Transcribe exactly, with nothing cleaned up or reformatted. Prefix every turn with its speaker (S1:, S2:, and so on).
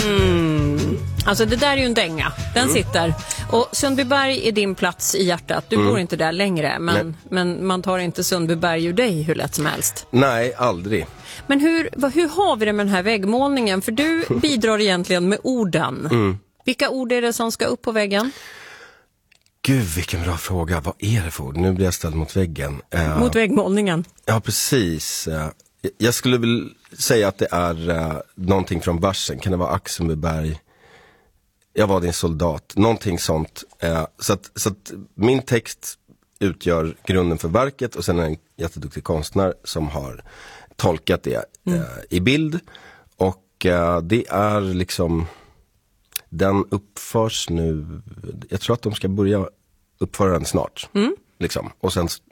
S1: Mm. Alltså det där är ju en dänga. Den mm. sitter. Och Sundbyberg är din plats i hjärtat. Du mm. bor inte där längre. Men, men man tar inte Sundbyberg ur dig hur lätt som helst.
S2: Nej, aldrig.
S1: Men hur, vad, hur har vi det med den här väggmålningen? För du bidrar egentligen med orden. Mm. Vilka ord är det som ska upp på väggen?
S2: Gud, vilken bra fråga. Vad är det för ord? Nu blir jag ställd mot väggen. Uh,
S1: mot väggmålningen?
S2: Ja, precis. Uh, jag skulle väl säga att det är uh, någonting från börsen. Kan det vara Axelbyberg? Jag var din soldat. Någonting sånt. Uh, så att, så att min text utgör grunden för verket. Och sen är det en jätteduktig konstnär som har tolkat det uh, mm. i bild. Och uh, det är liksom... Den uppförs nu, jag tror att de ska börja uppföra den snart. Mm. Liksom. Och sen